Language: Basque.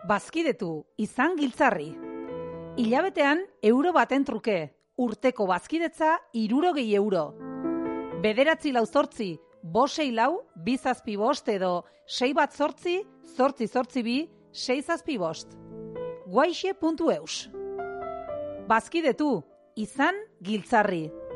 Bazkidetu, izan giltzarri. Hilabetean euro baten truke, urteko bazkidetza 60 euro. 9 8 4 5 6 4 2 7 5 edo 6 1 8 8 8 2 6 7 5. Guaixe.eus. Bazkidetu, izan giltzarri.